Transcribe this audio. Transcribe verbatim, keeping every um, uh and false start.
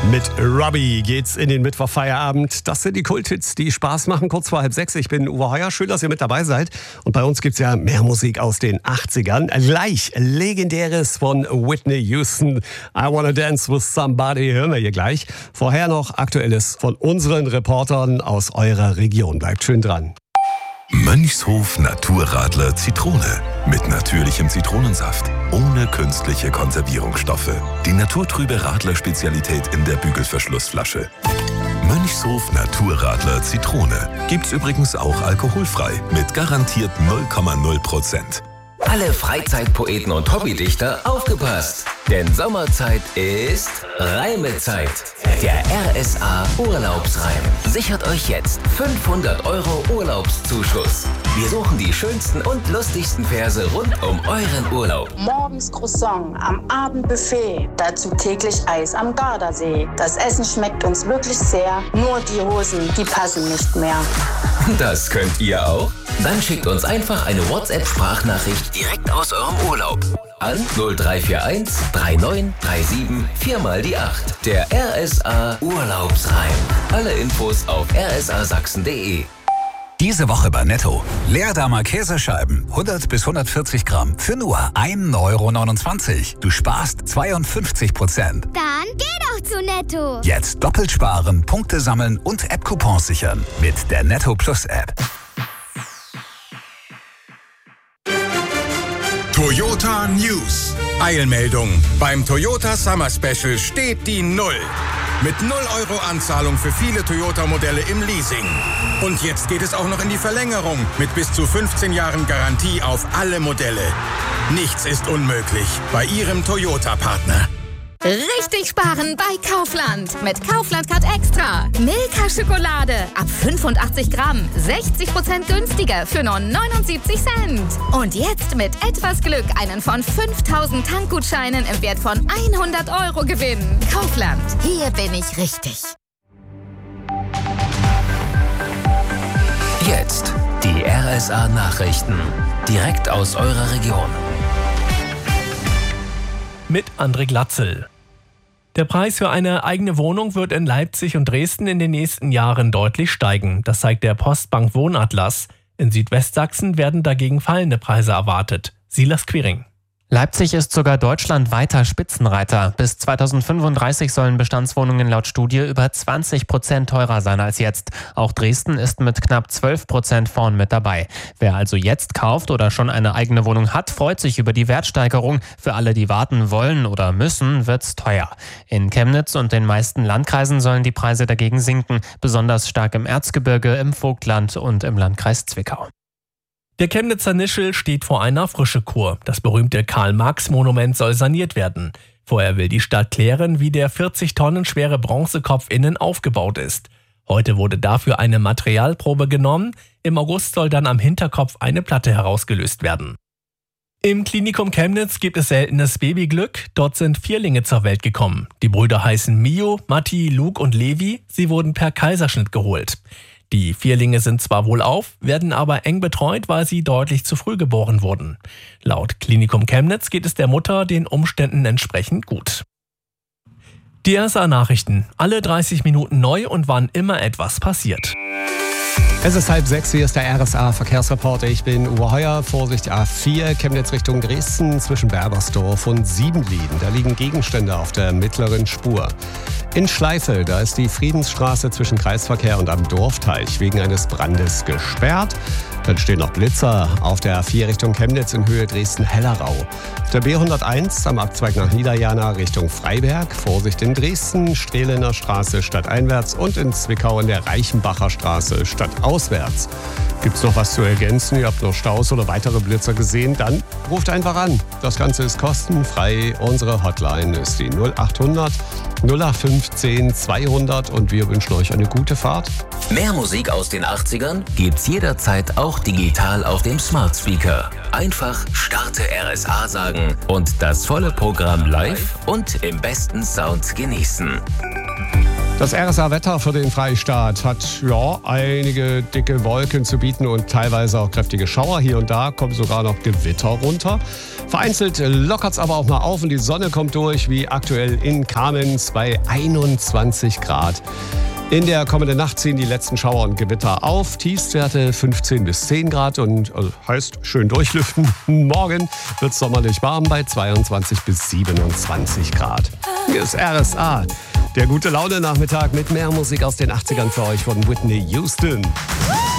Mit Robbie geht's in den Mittwochfeierabend. Das sind die Kulthits, die Spaß machen, kurz vor halb sechs. Ich bin Uwe Heuer, schön, dass ihr mit dabei seid. Und bei uns gibt's ja mehr Musik aus den achtzigern. Gleich Legendäres von Whitney Houston. I Wanna Dance With Somebody, hören wir hier gleich. Vorher noch Aktuelles von unseren Reportern aus eurer Region. Bleibt schön dran. Mönchshof Naturradler Zitrone. Mit natürlichem Zitronensaft. Ohne künstliche Konservierungsstoffe. Die naturtrübe Radler-Spezialität in der Bügelverschlussflasche. Mönchshof Naturradler Zitrone. Gibt's übrigens auch alkoholfrei. Mit garantiert null Komma null Prozent. Alle Freizeitpoeten und Hobbydichter aufgepasst! Denn Sommerzeit ist Reimezeit. Der R S A Urlaubsreim sichert euch jetzt fünfhundert Euro Urlaubszuschuss. Wir suchen die schönsten und lustigsten Verse rund um euren Urlaub. Morgens Croissant, am Abend Buffet, dazu täglich Eis am Gardasee. Das Essen schmeckt uns wirklich sehr, nur die Hosen, die passen nicht mehr. Das könnt ihr auch? Dann schickt uns einfach eine WhatsApp-Sprachnachricht direkt aus eurem Urlaub an null drei vier eins drei neun drei sieben vier mal die acht. Der R S A Urlaubsreim. Alle Infos auf r s a sachsen punkt d e. Diese Woche bei Netto. Leerdammer Käsescheiben, hundert bis hundertvierzig Gramm, für nur ein Euro neunundzwanzig. Du sparst zweiundfünfzig Prozent. Dann geh doch zu Netto. Jetzt doppelt sparen, Punkte sammeln und App-Coupons sichern. Mit der Netto Plus App. Toyota News. Eilmeldung. Beim Toyota Summer Special steht die Null. Mit null Euro Anzahlung für viele Toyota-Modelle im Leasing. Und jetzt geht es auch noch in die Verlängerung mit bis zu fünfzehn Jahren Garantie auf alle Modelle. Nichts ist unmöglich bei Ihrem Toyota-Partner. Richtig sparen bei Kaufland. Mit Kaufland Card Extra. Milka Schokolade ab fünfundachtzig Gramm. sechzig Prozent günstiger für nur neunundsiebzig Cent. Und jetzt mit etwas Glück einen von fünftausend Tankgutscheinen im Wert von hundert Euro gewinnen. Kaufland. Hier bin ich richtig. Jetzt die R S A Nachrichten. Direkt aus eurer Region. Mit André Glatzel. Der Preis für eine eigene Wohnung wird in Leipzig und Dresden in den nächsten Jahren deutlich steigen. Das zeigt der Postbank Wohnatlas. In Südwestsachsen werden dagegen fallende Preise erwartet. Silas Quiring. Leipzig ist sogar deutschlandweiter Spitzenreiter. Bis zweitausendfünfunddreißig sollen Bestandswohnungen laut Studie über zwanzig Prozent teurer sein als jetzt. Auch Dresden ist mit knapp zwölf Prozent vorn mit dabei. Wer also jetzt kauft oder schon eine eigene Wohnung hat, freut sich über die Wertsteigerung. Für alle, die warten wollen oder müssen, wird's teuer. In Chemnitz und den meisten Landkreisen sollen die Preise dagegen sinken. Besonders stark im Erzgebirge, im Vogtland und im Landkreis Zwickau. Der Chemnitzer Nischel steht vor einer Frischekur. Das berühmte Karl-Marx-Monument soll saniert werden. Vorher will die Stadt klären, wie der vierzig Tonnen schwere Bronzekopf innen aufgebaut ist. Heute wurde dafür eine Materialprobe genommen. Im August soll dann am Hinterkopf eine Platte herausgelöst werden. Im Klinikum Chemnitz gibt es seltenes Babyglück. Dort sind Vierlinge zur Welt gekommen. Die Brüder heißen Mio, Matti, Luke und Levi. Sie wurden per Kaiserschnitt geholt. Die Vierlinge sind zwar wohlauf, werden aber eng betreut, weil sie deutlich zu früh geboren wurden. Laut Klinikum Chemnitz geht es der Mutter den Umständen entsprechend gut. Die R S A-Nachrichten. Alle dreißig Minuten neu und wann immer etwas passiert. Es ist halb sechs, hier ist der R S A-Verkehrsreporter. Ich bin Uwe Heuer. Vorsicht A vier, Chemnitz Richtung Dresden zwischen Berbersdorf und Siebenlieden. Da liegen Gegenstände auf der mittleren Spur. In Schleifel, da ist die Friedensstraße zwischen Kreisverkehr und am Dorfteich wegen eines Brandes gesperrt. Dann stehen noch Blitzer auf der A vier Richtung Chemnitz in Höhe Dresden-Hellerau. Auf der B hunderteins am Abzweig nach Niederjana Richtung Freiberg. Vorsicht in Dresden, Strehlener Straße stadteinwärts und in Zwickau in der Reichenbacher Straße stadtauswärts. Gibt's noch was zu ergänzen? Ihr habt noch Staus oder weitere Blitzer gesehen? Dann ruft einfach an. Das Ganze ist kostenfrei. Unsere Hotline ist die null achthundert null acht fünfzehn zweihundert und wir wünschen euch eine gute Fahrt. Mehr Musik aus den achtzigern gibt's jederzeit auch digital auf dem Smart Speaker. Einfach Starte R S A sagen und das volle Programm live und im besten Sound genießen. Das R S A-Wetter für den Freistaat hat ja einige dicke Wolken zu bieten und teilweise auch kräftige Schauer. Hier und da kommen sogar noch Gewitter runter. Vereinzelt lockert es aber auch mal auf und die Sonne kommt durch, wie aktuell in Kamenz bei einundzwanzig Grad. In der kommenden Nacht ziehen die letzten Schauer und Gewitter auf. Tiefstwerte fünfzehn bis zehn Grad und also heißt schön durchlüften. Morgen wird es sommerlich warm bei zweiundzwanzig bis siebenundzwanzig Grad. Hier ist R S A. Der gute Laune-Nachmittag mit mehr Musik aus den achtzigern für euch von Whitney Houston.